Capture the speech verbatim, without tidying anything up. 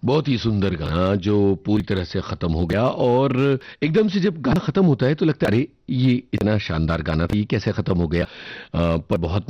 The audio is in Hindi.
बहुत ही सुंदर गाना जो पूरी तरह से खत्म हो गया और एकदम से जब गाना खत्म होता है तो लगता है अरे ये इतना शानदार गाना था, ये कैसे खत्म हो गया। अ, पर बहुत